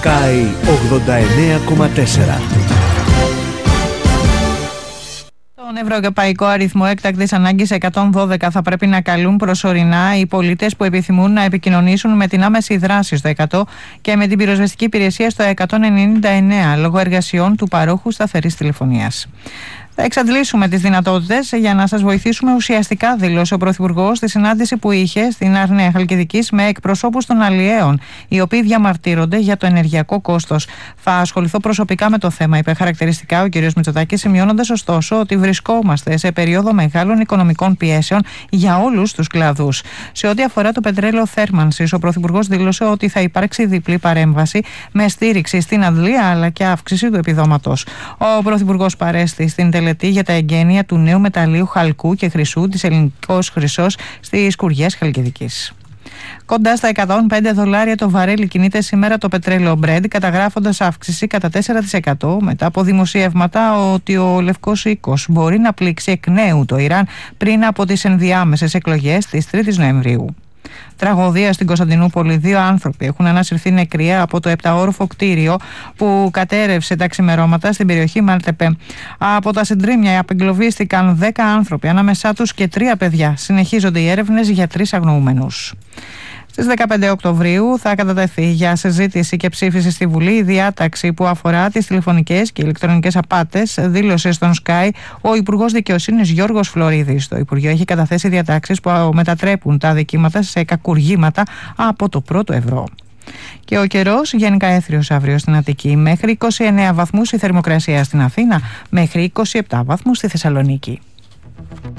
ΚΑΙ 89,4. Τον ευρωπαϊκό αριθμό έκτακτης ανάγκης 112 θα πρέπει να καλούν προσωρινά οι πολίτες που επιθυμούν να επικοινωνήσουν με την άμεση δράση στο 100 και με την πυροσβεστική υπηρεσία στο 199 λόγω εργασιών του παρόχου σταθερής τηλεφωνίας. Θα εξαντλήσουμε τις δυνατότητες για να σας βοηθήσουμε ουσιαστικά, δήλωσε ο Πρωθυπουργός στη συνάντηση που είχε στην Αρναία Χαλκιδικής με εκπροσώπους των αλλιέων, οι οποίοι διαμαρτύρονται για το ενεργειακό κόστος. Θα ασχοληθώ προσωπικά με το θέμα, είπε χαρακτηριστικά ο κ. Μητσοτάκης, σημειώνοντας ωστόσο ότι βρισκόμαστε σε περίοδο μεγάλων οικονομικών πιέσεων για όλους τους κλάδους. Σε ό,τι αφορά το πετρέλαιο θέρμανσης, ο Πρωθυπουργός δήλωσε ότι θα υπάρξει διπλή παρέμβαση με στήριξη στην αντλία αλλά και αύξηση του επιδόματος. Ο Πρωθυπουργός παρέστη στην τελετή για τα εγγένεια του νέου μεταλλίου χαλκού και χρυσού της Ελληνικός Χρυσός στις Σκουριές Χαλκιδικής. Κοντά στα $105 το βαρέλι κινείται σήμερα το πετρέλαιο Brent, καταγράφοντας αύξηση κατά 4% μετά από δημοσιεύματα ότι ο Λευκός Οίκος μπορεί να πλήξει εκ νέου το Ιράν πριν από τις ενδιάμεσες εκλογές της 3ης Νοεμβρίου. Τραγωδία στην Κωνσταντινούπολη. 2 άνθρωποι έχουν ανασυρθεί νεκροί από το 7όροφο κτίριο που κατέρευσε τα ξημερώματα στην περιοχή Μαλτεπέ. Από τα συντρίμμια απεγκλωβίστηκαν 10 άνθρωποι, ανάμεσά τους και 3 παιδιά. Συνεχίζονται οι έρευνες για 3 αγνοούμενους. Στις 15 Οκτωβρίου θα κατατεθεί για συζήτηση και ψήφιση στη Βουλή η διάταξη που αφορά τις τηλεφωνικές και ηλεκτρονικές απάτες, δήλωσε στον Sky ο Υπουργός Δικαιοσύνης Γιώργος Φλωρίδης. Το Υπουργείο έχει καταθέσει διατάξεις που μετατρέπουν τα αδικήματα σε κακουργήματα από το πρώτο ευρώ. Και ο καιρός γενικά έθριος αύριο στην Αττική, μέχρι 29 βαθμούς η θερμοκρασία στην Αθήνα, μέχρι 27 βαθμούς στη Θεσσαλονίκη.